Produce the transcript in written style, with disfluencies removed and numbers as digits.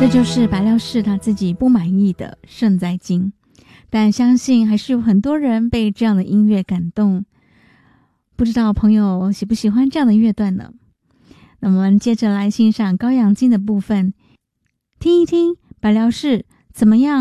这就是白辽士他自己不满意的圣哉经，但相信还是有很多人被这样的音乐感动。不知道朋友喜不喜欢这样的乐段呢？那我们接着来欣赏高阳经的部分，听一听白辽士怎么样